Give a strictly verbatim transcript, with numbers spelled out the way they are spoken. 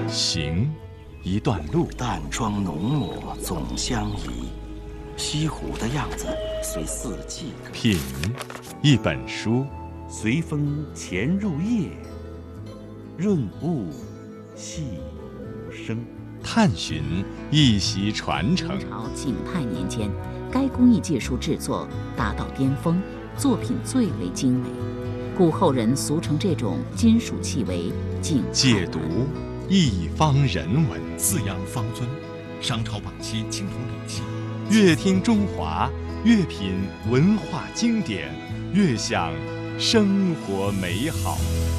行，一段路。 淡妆浓抹总相宜，西湖的样子随四季歌。 品，一本书。 随风潜入夜，润物细无声。 探寻，一袭传承。 明朝景泰年间，该工艺技术制作达到巅峰，作品最为精美，故后人俗称这种金属器为景泰解读，一方人文。 四羊方尊，商朝晚期青铜礼器。 越听中华，越品文化经典，越享生活美好。